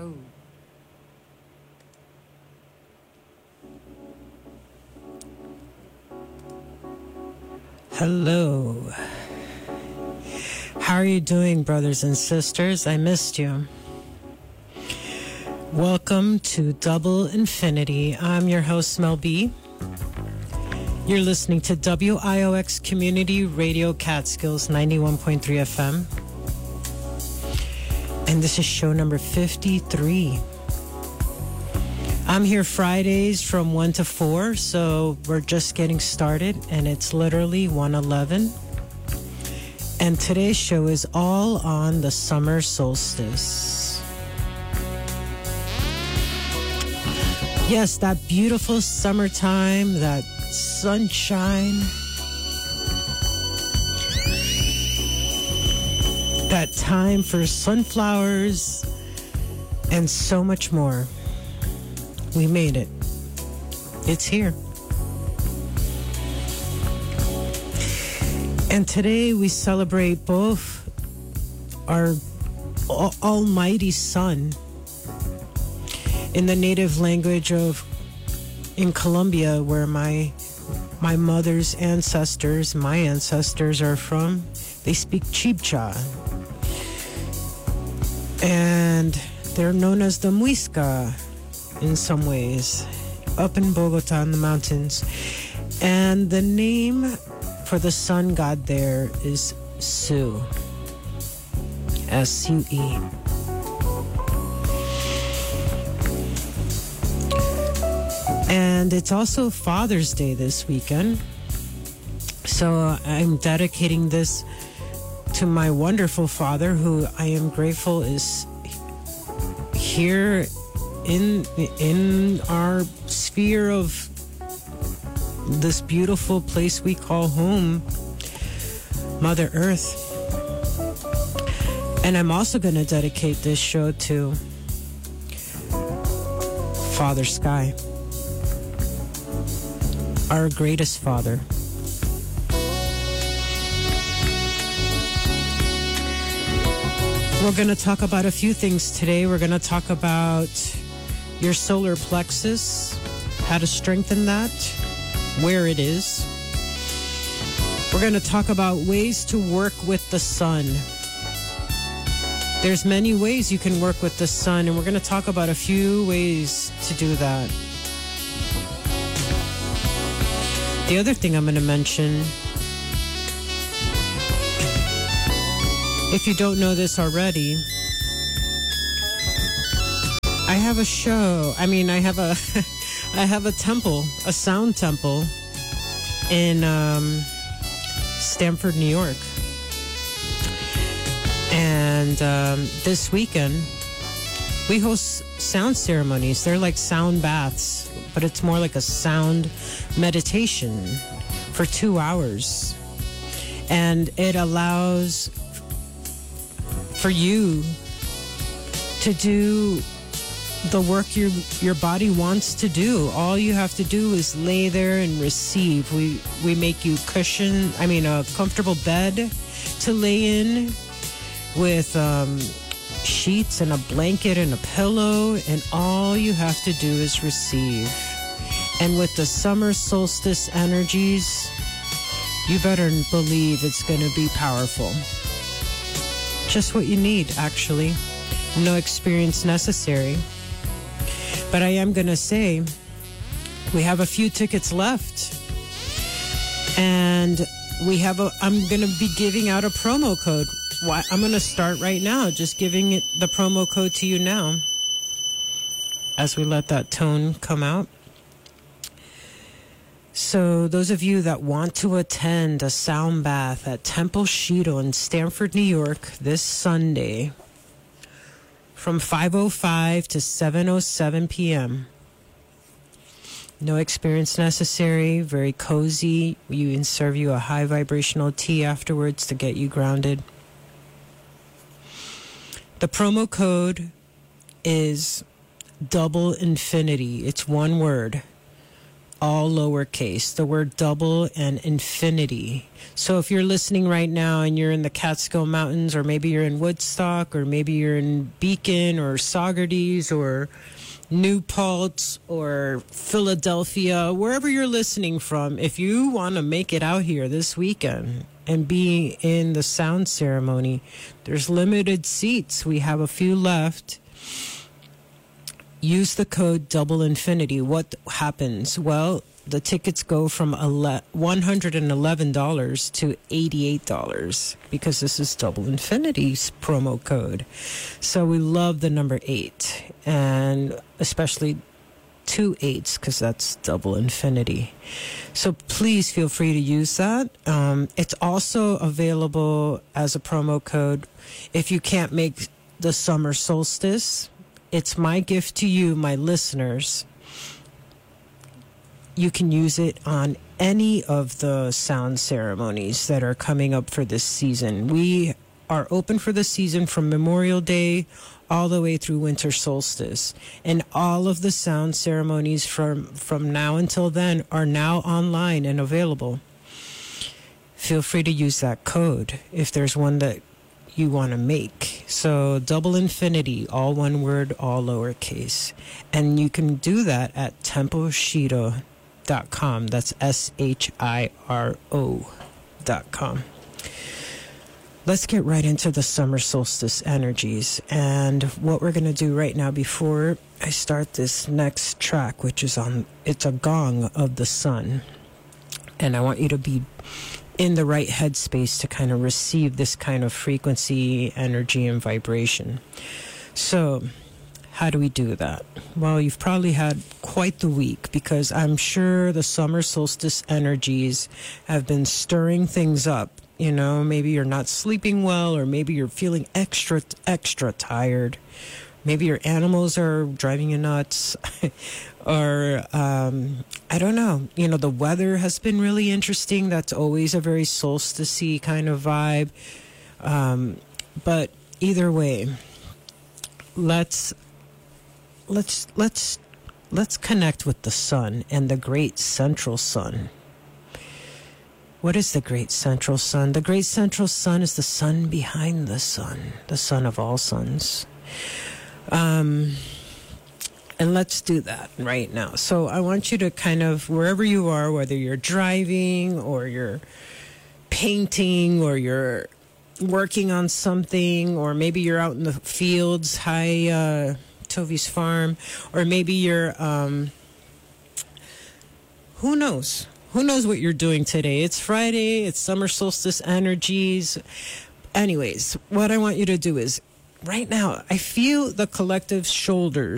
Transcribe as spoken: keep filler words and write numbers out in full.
Oh. Hello. How are you doing, brothers and sisters? I missed you. Welcome to Double Infinity. I'm your host, Mel B. You're listening to W I O X Community Radio Catskills ninety-one point three F M. And this is show number fifty-three. I'm here Fridays from one to four, so we're just getting started, and it's literally one eleven. And today's show is all on the summer solstice. Yes, that beautiful summertime, that sunshine, that time for sunflowers, and so much more. We made it. It's here. And today we celebrate both our al- almighty sun in the native language of, in Colombia, where my my mother's ancestors, my ancestors are from. They speak Chibcha. And they're known as the Muisca in some ways, up in Bogota in the mountains. And the name for the sun god there is Su. S U E. And it's also Father's Day this weekend. So I'm dedicating this to my wonderful father, who I am grateful is here in in our sphere of this beautiful place we call home, Mother Earth. And I'm also going to dedicate this show to Father Sky, our greatest father. We're going to talk about a few things today. We're going to talk about your solar plexus, how to strengthen that, where it is. We're going to talk about ways to work with the sun. There's many ways you can work with the sun, and we're going to talk about a few ways to do that. The other thing I'm going to mention, if you don't know this already, I have a show. I mean, I have a, I have a temple, a sound temple in um, Stamford, New York. And um, this weekend, we host sound ceremonies. They're like sound baths, but it's more like a sound meditation for two hours. And it allows for you to do the work your your body wants to do. All you have to do is lay there and receive. We we make you cushion, I mean a comfortable bed to lay in with um, sheets and a blanket and a pillow, and all you have to do is receive. And with the summer solstice energies, you better believe it's going to be powerful. Just what you need, actually. No experience necessary. But I am going to say, we have a few tickets left. And we have a, I'm going to be giving out a promo code. Why, I'm going to start right now, just giving it the promo code to you now. As we let that tone come out. So those of you that want to attend a sound bath at Temple Shido in Stamford, New York this Sunday from five oh five to seven oh seven p.m. No experience necessary, very cozy. We can serve you a high vibrational tea afterwards to get you grounded. The promo code is Double Infinity. It's one word. all lowercase, the word double and infinity. So if you're listening right now and you're in the Catskill Mountains, or maybe you're in Woodstock, or maybe you're in Beacon or Saugerties or New Paltz or Philadelphia, wherever you're listening from, if you want to make it out here this weekend and be in the sound ceremony, there's limited seats. We have a few left. Use the code double infinity. What happens? Well, the tickets go from one hundred eleven dollars to eighty-eight dollars because this is double infinity's promo code. So we love the number eight, and especially two eights because that's double infinity. So please feel free to use that. Um, it's also available as a promo code if you can't make the summer solstice. It's my gift to you, my listeners. You can use it on any of the sound ceremonies that are coming up for this season. We are open for the season from Memorial Day all the way through winter solstice. And all of the sound ceremonies from, from now until then are now online and available. Feel free to use that code if there's one that you want to make. So double infinity, all one word, all lowercase. And you can do that at tempo shiro dot com. That's S H I R O dot com. Let's get right into the summer solstice energies. And what we're going to do right now before I start this next track, which is on, it's a gong of the sun. And I want you to be in the right headspace to kind of receive this kind of frequency, energy, and vibration. So how do we do that? Well, you've probably had quite the week because I'm sure the summer solstice energies have been stirring things up. You know, maybe you're not sleeping well, or maybe you're feeling extra, extra tired. Maybe your animals are driving you nuts. Or, um, I don't know, you know, the weather has been really interesting. That's always a very solstice-y kind of vibe. Um, but either way, let's, let's, let's, let's connect with the sun and the great central sun. What is the great central sun? The great central sun is the sun behind the sun, the sun of all suns. Um... And let's do that right now. So I want you to kind of, wherever you are, whether you're driving or you're painting or you're working on something, or maybe you're out in the fields, hi, uh, Tovi's farm, or maybe you're, um, who knows? Who knows what you're doing today? It's Friday, it's summer solstice energies. Anyways, what I want you to do is, right now, I feel the collective shoulders